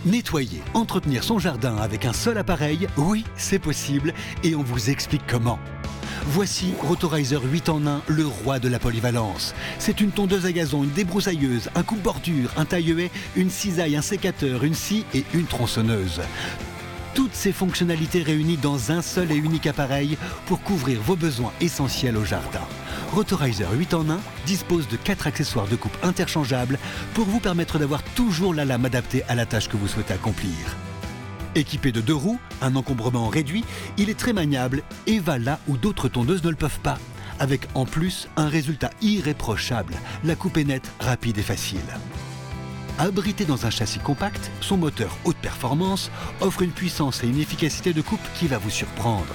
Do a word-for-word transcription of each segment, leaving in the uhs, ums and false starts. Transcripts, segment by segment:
Nettoyer, entretenir son jardin avec un seul appareil, oui, c'est possible et on vous explique comment. Voici Rotorizer huit en un, le roi de la polyvalence. C'est une tondeuse à gazon, une débroussailleuse, un coupe-bordure, un taille-haie, une cisaille, un sécateur, une scie et une tronçonneuse. Toutes ces fonctionnalités réunies dans un seul et unique appareil pour couvrir vos besoins essentiels au jardin. Rotorizer huit en un dispose de quatre accessoires de coupe interchangeables pour vous permettre d'avoir toujours la lame adaptée à la tâche que vous souhaitez accomplir. Équipé de deux roues, un encombrement réduit, il est très maniable et va là où d'autres tondeuses ne le peuvent pas. Avec en plus un résultat irréprochable, la coupe est nette, rapide et facile. Abrité dans un châssis compact, son moteur haute performance offre une puissance et une efficacité de coupe qui va vous surprendre.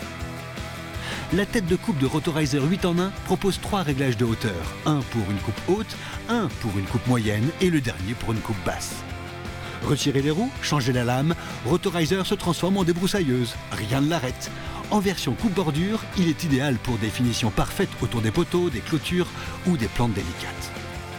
La tête de coupe de Rotorizer huit en un propose trois réglages de hauteur, un pour une coupe haute, un pour une coupe moyenne et le dernier pour une coupe basse. Retirez les roues, changez la lame, Rotorizer se transforme en débroussailleuse, rien ne l'arrête. En version coupe-bordure, il est idéal pour des finitions parfaites autour des poteaux, des clôtures ou des plantes délicates.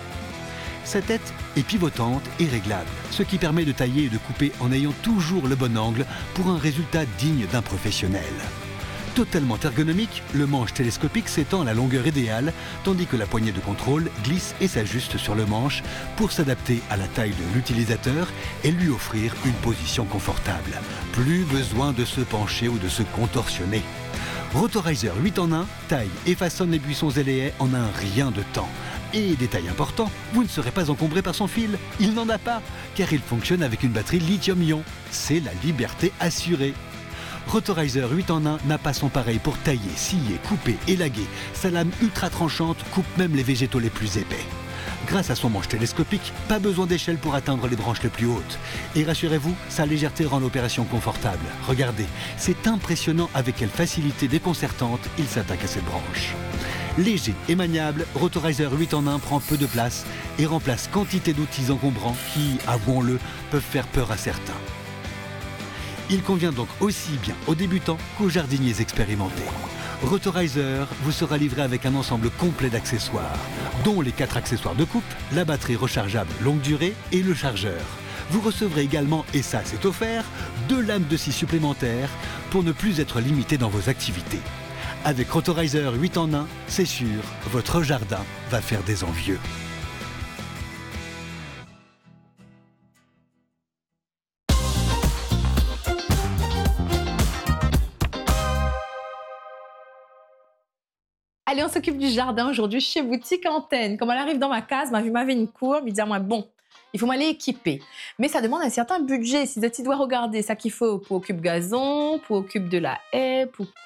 Sa tête est pivotante et réglable, ce qui permet de tailler et de couper en ayant toujours le bon angle pour un résultat digne d'un professionnel. Totalement ergonomique, le manche télescopique s'étend à la longueur idéale, tandis que la poignée de contrôle glisse et s'ajuste sur le manche pour s'adapter à la taille de l'utilisateur et lui offrir une position confortable. Plus besoin de se pencher ou de se contorsionner. Rotorizer huit en un taille et façonne les buissons et les haies en un rien de temps. Et détail important, vous ne serez pas encombré par son fil. Il n'en a pas, car il fonctionne avec une batterie lithium-ion. C'est la liberté assurée. Rotorizer huit en un n'a pas son pareil pour tailler, scier, couper, élaguer. Sa lame ultra tranchante coupe même les végétaux les plus épais. Grâce à son manche télescopique, pas besoin d'échelle pour atteindre les branches les plus hautes. Et rassurez-vous, sa légèreté rend l'opération confortable. Regardez, c'est impressionnant avec quelle facilité déconcertante il s'attaque à cette branche. Léger et maniable, Rotorizer huit en un prend peu de place et remplace quantité d'outils encombrants qui, avouons-le, peuvent faire peur à certains. Il convient donc aussi bien aux débutants qu'aux jardiniers expérimentés. Rotorizer vous sera livré avec un ensemble complet d'accessoires, dont les quatre accessoires de coupe, la batterie rechargeable longue durée et le chargeur. Vous recevrez également, et ça c'est offert, deux lames de scie supplémentaires pour ne plus être limité dans vos activités. Avec Rotorizer huit en un, c'est sûr, votre jardin va faire des envieux. Allez, on s'occupe du jardin aujourd'hui chez Boutique Antenne. Comme elle arrive dans ma case, m'a vu m'avait une cour, me dit à moi, bon, il faut m'aller équiper. Mais ça demande un certain budget. Si tu dois regarder ça qu'il faut pour occuper gazon, pour occuper de la haie, pour